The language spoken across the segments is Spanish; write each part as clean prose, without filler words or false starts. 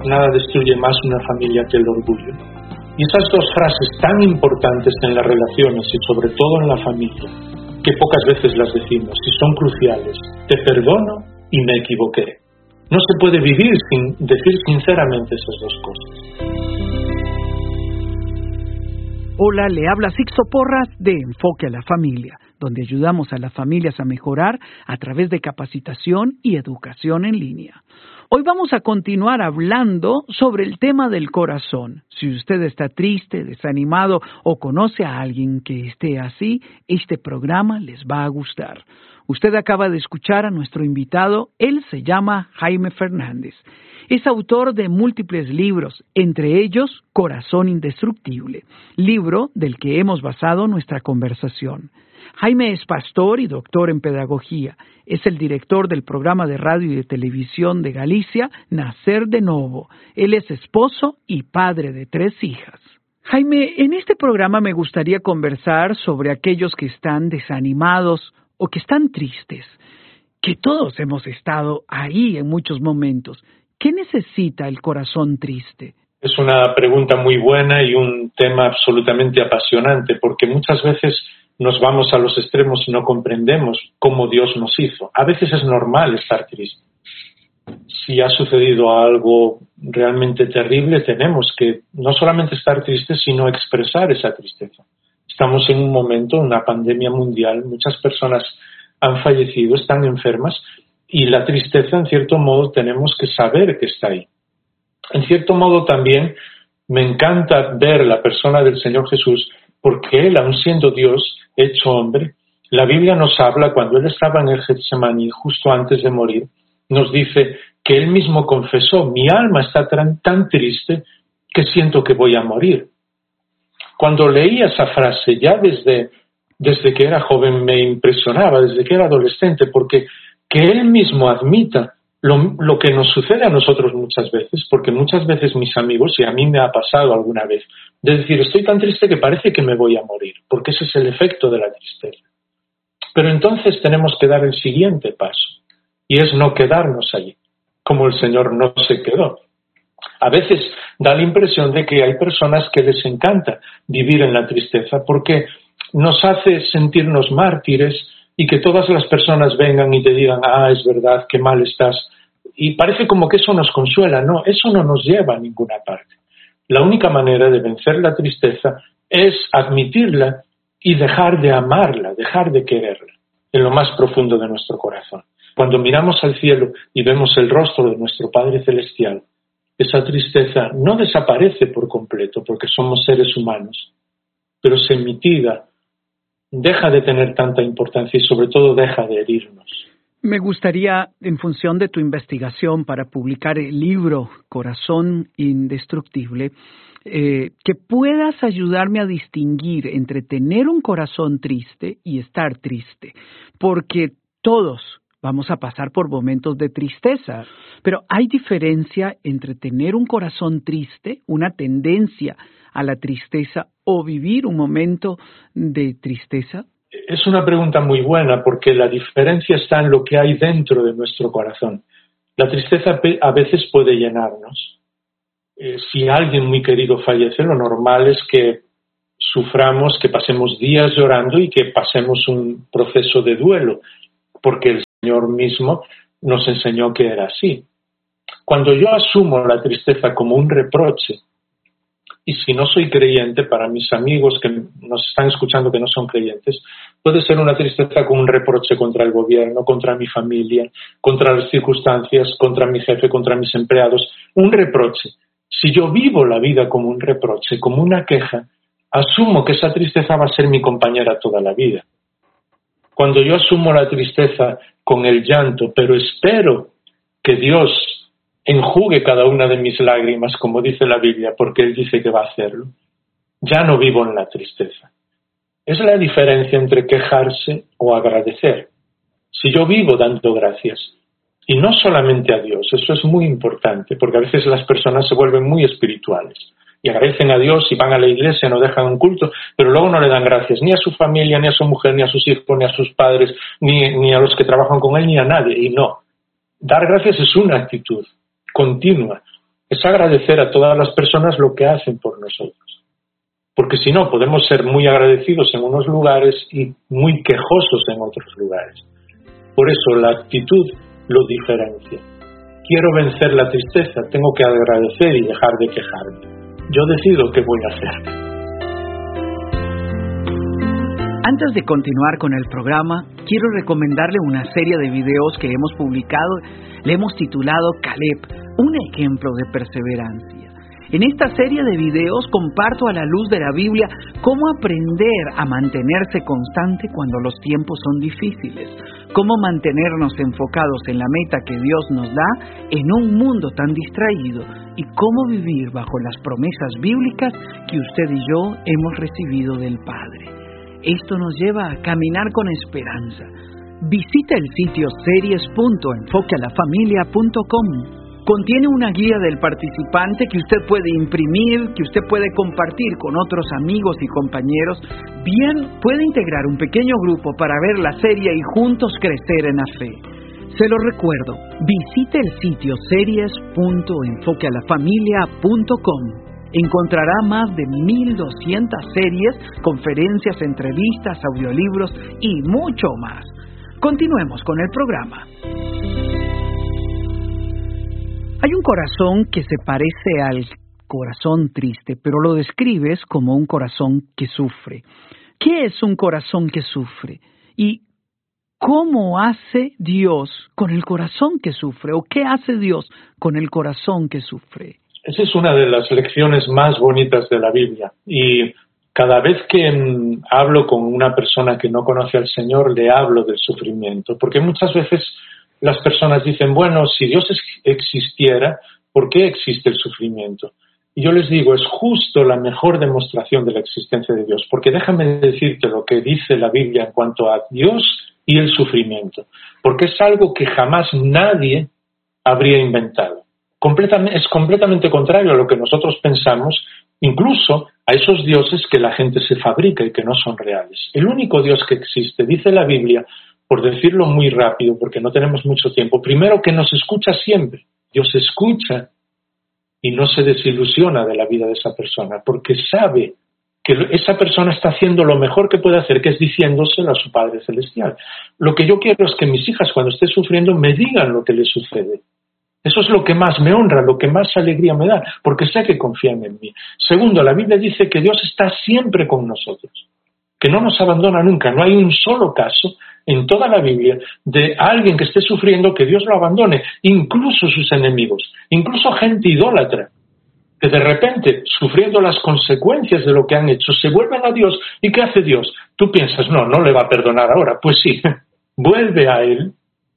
nada destruye más una familia que el orgullo. Y esas dos frases tan importantes en las relaciones y sobre todo en la familia, que pocas veces las decimos y son cruciales: te perdono y me equivoqué. No se puede vivir sin decir sinceramente esas dos cosas. Hola, le habla Sixto Porras de Enfoque a la Familia, donde ayudamos a las familias a mejorar a través de capacitación y educación en línea. Hoy vamos a continuar hablando sobre el tema del corazón. Si usted está triste, desanimado o conoce a alguien que esté así, este programa les va a gustar. Usted acaba de escuchar a nuestro invitado. Él se llama Jaime Fernández. Es autor de múltiples libros, entre ellos Corazón Indestructible, libro del que hemos basado nuestra conversación. Jaime es pastor y doctor en pedagogía. Es el director del programa de radio y de televisión de Galicia, Nacer de Novo. Él es esposo y padre de 3 hijas. Jaime, en este programa me gustaría conversar sobre aquellos que están desanimados o que están tristes, que todos hemos estado ahí en muchos momentos. ¿Qué necesita el corazón triste? Es una pregunta muy buena y un tema absolutamente apasionante, porque muchas veces nos vamos a los extremos y no comprendemos cómo Dios nos hizo. A veces es normal estar triste. Si ha sucedido algo realmente terrible, tenemos que no solamente estar tristes, sino expresar esa tristeza. Estamos en un momento, una pandemia mundial, muchas personas han fallecido, están enfermas, y la tristeza, en cierto modo, tenemos que saber que está ahí. En cierto modo también me encanta ver la persona del Señor Jesús, porque Él, aun siendo Dios, hecho hombre, la Biblia nos habla, cuando Él estaba en el Getsemaní, justo antes de morir, nos dice que Él mismo confesó: mi alma está tan triste que siento que voy a morir. Cuando leí esa frase, ya desde que era joven me impresionaba, desde que era adolescente, porque que Él mismo admita lo que nos sucede a nosotros muchas veces, porque muchas veces mis amigos, y a mí me ha pasado alguna vez, de decir: estoy tan triste que parece que me voy a morir, porque ese es el efecto de la tristeza. Pero entonces tenemos que dar el siguiente paso, y es no quedarnos allí, como el Señor no se quedó. A veces da la impresión de que hay personas que les encanta vivir en la tristeza, porque nos hace sentirnos mártires, y que todas las personas vengan y te digan: ah, es verdad, qué mal estás. Y parece como que eso nos consuela. No, eso no nos lleva a ninguna parte. La única manera de vencer la tristeza es admitirla y dejar de amarla, dejar de quererla en lo más profundo de nuestro corazón. Cuando miramos al cielo y vemos el rostro de nuestro Padre Celestial, esa tristeza no desaparece por completo, porque somos seres humanos, pero se mitiga, deja de tener tanta importancia y sobre todo deja de herirnos. Me gustaría, en función de tu investigación para publicar el libro Corazón Indestructible, que puedas ayudarme a distinguir entre tener un corazón triste y estar triste, porque todos vamos a pasar por momentos de tristeza, pero hay diferencia entre tener un corazón triste, una tendencia a la tristeza, o vivir un momento de tristeza. Es una pregunta muy buena, porque la diferencia está en lo que hay dentro de nuestro corazón. La tristeza a veces puede llenarnos. Si alguien muy querido fallece, lo normal es que suframos, que pasemos días llorando y que pasemos un proceso de duelo, porque el Señor mismo nos enseñó que era así. Cuando yo asumo la tristeza como un reproche, y si no soy creyente, para mis amigos que nos están escuchando que no son creyentes, puede ser una tristeza con un reproche contra el gobierno, contra mi familia, contra las circunstancias, contra mi jefe, contra mis empleados. Un reproche. Si yo vivo la vida como un reproche, como una queja, asumo que esa tristeza va a ser mi compañera toda la vida. Cuando yo asumo la tristeza con el llanto, pero espero que Dios enjugue cada una de mis lágrimas, como dice la Biblia, porque Él dice que va a hacerlo, ya no vivo en la tristeza. Es la diferencia entre quejarse o agradecer. Si yo vivo dando gracias, y no solamente a Dios, eso es muy importante, porque a veces las personas se vuelven muy espirituales, y agradecen a Dios y van a la iglesia, no dejan un culto, pero luego no le dan gracias ni a su familia, ni a su mujer, ni a sus hijos, ni a sus padres, ni a los que trabajan con Él, ni a nadie, y no. Dar gracias es una actitud continua. es agradecer a todas las personas lo que hacen por nosotros. Porque si no, podemos ser muy agradecidos en unos lugares y muy quejosos en otros lugares. Por eso la actitud lo diferencia. Quiero vencer la tristeza, tengo que agradecer y dejar de quejarme. Yo decido qué voy a hacer. Antes de continuar con el programa, quiero recomendarle una serie de videos que hemos publicado. Le hemos titulado Caleb, un ejemplo de perseverancia. En esta serie de videos comparto a la luz de la Biblia cómo aprender a mantenerse constante cuando los tiempos son difíciles, cómo mantenernos enfocados en la meta que Dios nos da en un mundo tan distraído y cómo vivir bajo las promesas bíblicas que usted y yo hemos recibido del Padre. Esto nos lleva a caminar con esperanza. Visita el sitio series.enfoquealafamilia.com. Contiene una guía del participante que usted puede imprimir, que usted puede compartir con otros amigos y compañeros. Bien, puede integrar un pequeño grupo para ver la serie y juntos crecer en la fe. Se lo recuerdo, visite el sitio series.enfoquealafamilia.com. Encontrará más de 1,200 series, conferencias, entrevistas, audiolibros y mucho más. Continuemos con el programa. Hay un corazón que se parece al corazón triste, pero lo describes como un corazón que sufre. ¿Qué es un corazón que sufre? ¿Y cómo hace Dios con el corazón que sufre? ¿O qué hace Dios con el corazón que sufre? Esa es una de las lecciones más bonitas de la Biblia. Y cada vez que hablo con una persona que no conoce al Señor, le hablo del sufrimiento. Porque muchas veces las personas dicen, bueno, si Dios existiera, ¿por qué existe el sufrimiento? Y yo les digo, es justo la mejor demostración de la existencia de Dios. Porque déjame decirte lo que dice la Biblia en cuanto a Dios y el sufrimiento. Porque es algo que jamás nadie habría inventado. Es completamente contrario a lo que nosotros pensamos, incluso a esos dioses que la gente se fabrica y que no son reales. El único Dios que existe, dice la Biblia, por decirlo muy rápido, porque no tenemos mucho tiempo, primero que nos escucha siempre. Dios escucha y no se desilusiona de la vida de esa persona, porque sabe que esa persona está haciendo lo mejor que puede hacer, que es diciéndoselo a su Padre Celestial. Lo que yo quiero es que mis hijas, cuando estén sufriendo, me digan lo que les sucede. Eso es lo que más me honra, lo que más alegría me da, porque sé que confían en mí. Segundo, la Biblia dice que Dios está siempre con nosotros, que no nos abandona nunca. No hay un solo caso en toda la Biblia de alguien que esté sufriendo que Dios lo abandone, incluso sus enemigos, incluso gente idólatra, que de repente, sufriendo las consecuencias de lo que han hecho, se vuelven a Dios. ¿Y qué hace Dios? Tú piensas, no le va a perdonar ahora. Pues sí, vuelve a Él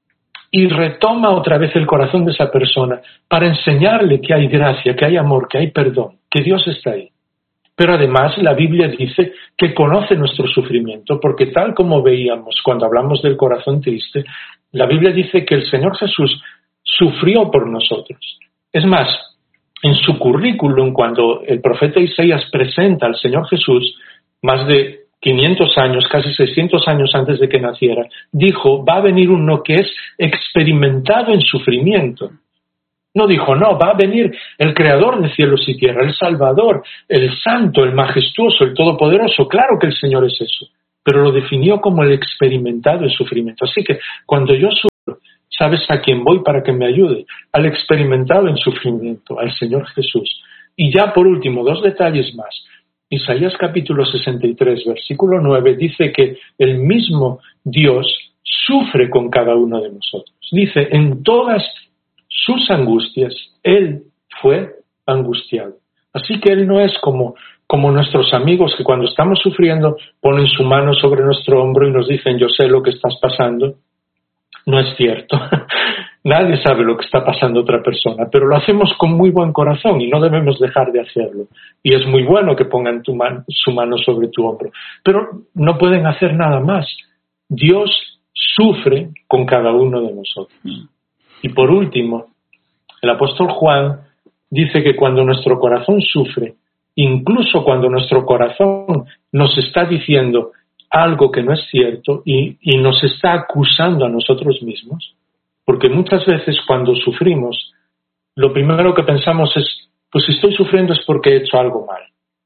y retoma otra vez el corazón de esa persona para enseñarle que hay gracia, que hay amor, que hay perdón, que Dios está ahí. Pero además la Biblia dice que conoce nuestro sufrimiento, porque tal como veíamos cuando hablamos del corazón triste, la Biblia dice que el Señor Jesús sufrió por nosotros. Es más, en su currículum, cuando el profeta Isaías presenta al Señor Jesús, más de 500 años, casi 600 años antes de que naciera, dijo, va a venir uno que es experimentado en sufrimiento. No dijo, no, va a venir el creador de cielos y tierra, el Salvador, el Santo, el Majestuoso, el Todopoderoso. Claro que el Señor es eso, pero lo definió como el experimentado en sufrimiento. Así que cuando yo sufro, ¿sabes a quién voy para que me ayude? Al experimentado en sufrimiento, al Señor Jesús. Y ya por último, 2 detalles más. Isaías capítulo 63, versículo 9, dice que el mismo Dios sufre con cada uno de nosotros. Dice, en todas sus angustias, Él fue angustiado. Así que Él no es como nuestros amigos que cuando estamos sufriendo ponen su mano sobre nuestro hombro y nos dicen, yo sé lo que estás pasando. No es cierto. Nadie sabe lo que está pasando a otra persona, pero lo hacemos con muy buen corazón y no debemos dejar de hacerlo. Y es muy bueno que pongan su mano sobre tu hombro, pero no pueden hacer nada más. Dios sufre con cada uno de nosotros. Y por último, el apóstol Juan dice que cuando nuestro corazón sufre, incluso cuando nuestro corazón nos está diciendo algo que no es cierto y nos está acusando a nosotros mismos, porque muchas veces cuando sufrimos lo primero que pensamos es, pues si estoy sufriendo es porque he hecho algo mal.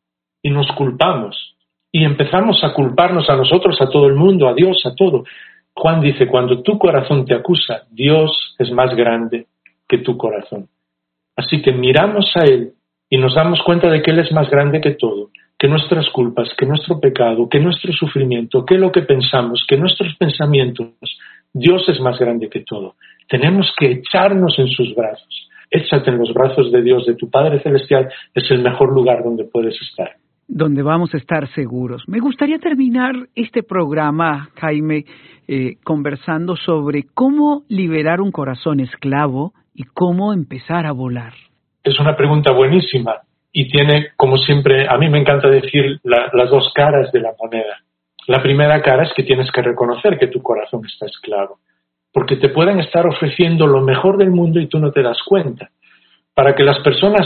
Y nos culpamos. Y empezamos a culparnos a nosotros, a todo el mundo, a Dios, a todo. Juan dice, cuando tu corazón te acusa, Dios es más grande que tu corazón. Así que miramos a Él y nos damos cuenta de que Él es más grande que todo, que nuestras culpas, que nuestro pecado, que nuestro sufrimiento, que lo que pensamos, que nuestros pensamientos, Dios es más grande que todo. Tenemos que echarnos en sus brazos. Échate en los brazos de Dios, de tu Padre Celestial, es el mejor lugar donde puedes estar. Donde vamos a estar seguros. Me gustaría terminar este programa, Jaime, conversando sobre cómo liberar un corazón esclavo y cómo empezar a volar. Es una pregunta buenísima y tiene, como siempre, a mí me encanta decir las dos caras de la moneda. La primera cara es que tienes que reconocer que tu corazón está esclavo, porque te pueden estar ofreciendo lo mejor del mundo y tú no te das cuenta. Para que las personas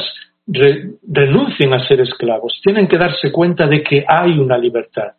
renuncien a ser esclavos, tienen que darse cuenta de que hay una libertad,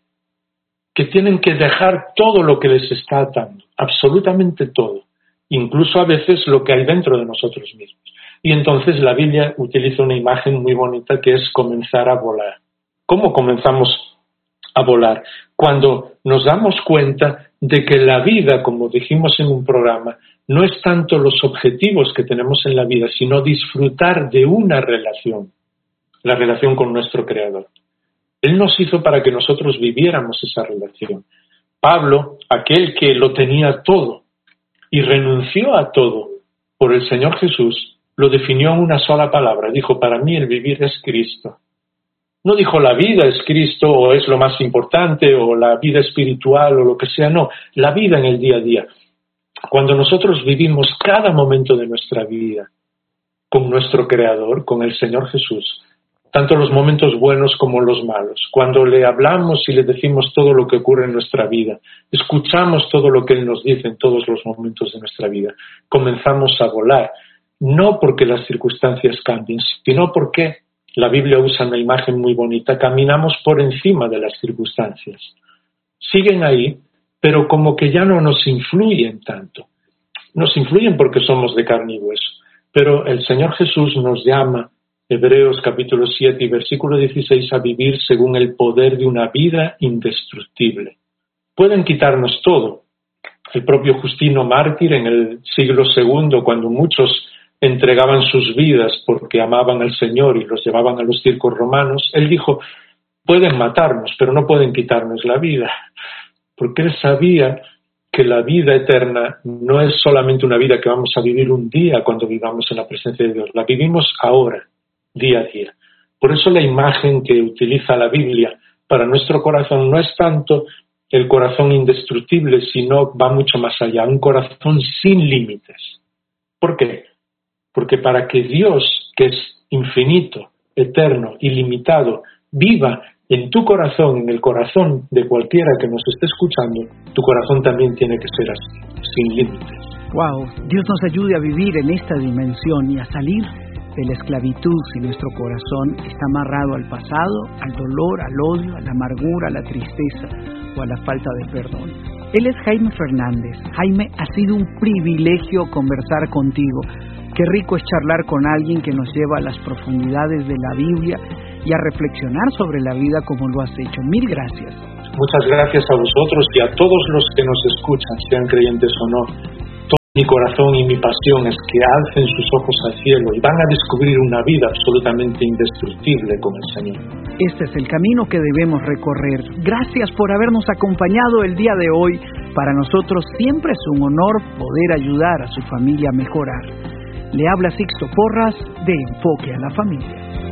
que tienen que dejar todo lo que les está atando, absolutamente todo, incluso a veces lo que hay dentro de nosotros mismos. Y entonces la Biblia utiliza una imagen muy bonita que es comenzar a volar. ¿Cómo comenzamos a volar? Cuando nos damos cuenta de que la vida, como dijimos en un programa, no es tanto los objetivos que tenemos en la vida, sino disfrutar de una relación, la relación con nuestro Creador. Él nos hizo para que nosotros viviéramos esa relación. Pablo, aquel que lo tenía todo y renunció a todo por el Señor Jesús, lo definió en una sola palabra. Dijo, para mí el vivir es Cristo. No dijo la vida es Cristo o es lo más importante o la vida espiritual o lo que sea, no, la vida en el día a día. Cuando nosotros vivimos cada momento de nuestra vida con nuestro Creador, con el Señor Jesús, tanto los momentos buenos como los malos, cuando le hablamos y le decimos todo lo que ocurre en nuestra vida, escuchamos todo lo que Él nos dice en todos los momentos de nuestra vida, comenzamos a volar, no porque las circunstancias cambien, sino porque la Biblia usa una imagen muy bonita, caminamos por encima de las circunstancias. Siguen ahí, pero como que ya no nos influyen tanto. Nos influyen porque somos de carne y hueso, pero el Señor Jesús nos llama, Hebreos capítulo 7 y versículo 16, a vivir según el poder de una vida indestructible. Pueden quitarnos todo. El propio Justino Mártir en el siglo II, cuando muchos entregaban sus vidas porque amaban al Señor y los llevaban a los circos romanos, él dijo, pueden matarnos, pero no pueden quitarnos la vida. Porque él sabía que la vida eterna no es solamente una vida que vamos a vivir un día cuando vivamos en la presencia de Dios, la vivimos ahora, día a día. Por eso la imagen que utiliza la Biblia para nuestro corazón no es tanto el corazón indestructible, sino va mucho más allá, un corazón sin límites. ¿Por qué? Porque para que Dios, que es infinito, eterno, ilimitado, viva en tu corazón, en el corazón de cualquiera que nos esté escuchando, tu corazón también tiene que ser así, sin límites. Wow, Dios nos ayude a vivir en esta dimensión y a salir de la esclavitud si nuestro corazón está amarrado al pasado, al dolor, al odio, a la amargura, a la tristeza o a la falta de perdón. Él es Jaime Fernández. Jaime, ha sido un privilegio conversar contigo. Qué rico es charlar con alguien que nos lleva a las profundidades de la Biblia y a reflexionar sobre la vida como lo has hecho. Mil gracias. Muchas gracias a vosotros y a todos los que nos escuchan, sean creyentes o no. Todo mi corazón y mi pasión es que alcen sus ojos al cielo y van a descubrir una vida absolutamente indestructible con el Señor. Este es el camino que debemos recorrer. Gracias por habernos acompañado el día de hoy. Para nosotros siempre es un honor poder ayudar a su familia a mejorar. Le habla Sixto Porras de Enfoque a la Familia.